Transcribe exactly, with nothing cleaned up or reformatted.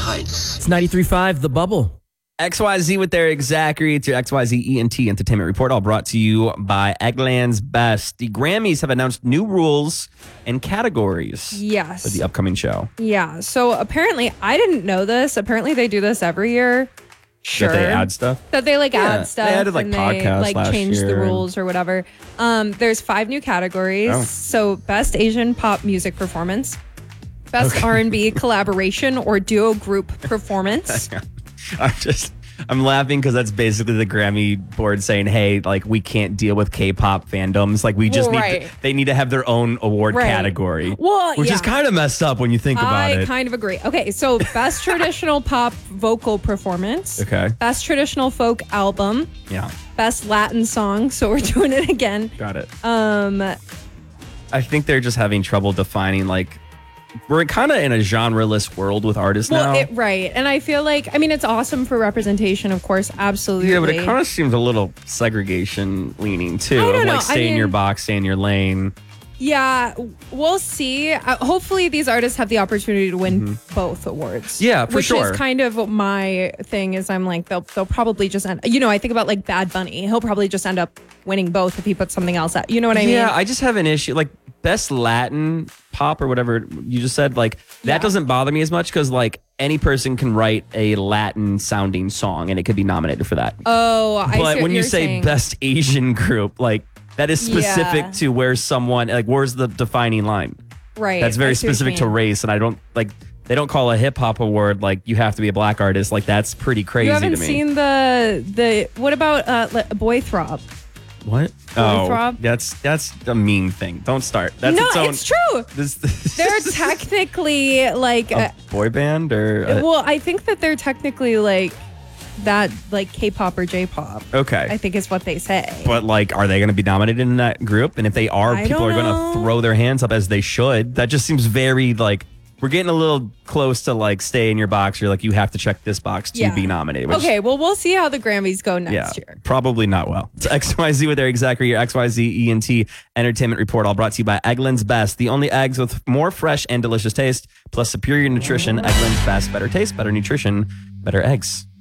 heights. It's ninety-three point five, The Bubble. X Y Z with their Zachary. It's your X Y Z E N T Entertainment Report, all brought to you by Eggland's Best. The Grammys have announced new rules and categories Yes. for the upcoming show. Yeah. So apparently, I didn't know this. Apparently, they do this every year. Sure. That they add stuff? That they like Yeah, add stuff. they added, like, and they, podcasts like last change the year. rules or whatever. Um, there's five new categories. Oh. So best Asian pop music performance, best R and B collaboration or duo group performance. I'm just, I'm laughing because that's basically the Grammy board saying, hey, like, we can't deal with K-pop fandoms. Like, we just Well, need, right. to, they need to have their own award Right. category. Well, Which yeah. is kind of messed up when you think about I it. kind of agree. Okay, so best traditional pop vocal performance. Okay. Best traditional folk album. Yeah, Best Latin song. So we're doing it again. got it. Um, I think they're just having trouble defining, like, we're kind of in a genre-less world with artists well, now. it, right. And I feel like, I mean, it's awesome for representation, of course, absolutely. Yeah, but it kind of seems a little segregation leaning too. I don't of know. like stay I in your mean- box, stay in your lane. Yeah, we'll see. Uh, hopefully, these artists have the opportunity to win both awards. Mm-hmm. Yeah, for which sure. is kind of my thing. Is I'm like they'll they'll probably just end. You know, I think about like Bad Bunny. He'll probably just end up winning both if he puts something else out. You know what I mean? Yeah, I just have an issue. Like best Latin pop or whatever you just said. Like that Yeah. doesn't bother me as much because like any person can write a Latin sounding song and it could be nominated for that. Oh, I see but what when you you're say saying. best Asian group, like that is specific Yeah. to where someone like where's the defining line. right, That's very I see what you specific to mean. race, and I don't like. They don't call a hip hop award like you have to be a black artist. Like that's pretty crazy You haven't to me. seen the the what about uh like, Boy Throb? What? Boy Oh, Throb? that's that's a mean thing. Don't start. That's no, its own. it's true. This, this They're technically like. a Uh, boy band or a- well, I think that they're technically like that, like K-pop or J-pop. okay. I think is what they say. But like, are they going to be nominated in that group? And if they are, I people don't are going know. to throw their hands up as they should. That just seems very like we're getting a little close to like stay in your box. You're like you have to check this box to Yeah. be nominated. Which, Okay, well, we'll see how the Grammys go Yeah, next year. probably not well. It's X Y Z with Eric Zachary, your X Y Z E N T Entertainment Report, all brought to you by Eggland's Best, the only eggs with more fresh and delicious taste, plus superior nutrition. Eggland's Best, better taste, better nutrition, better eggs.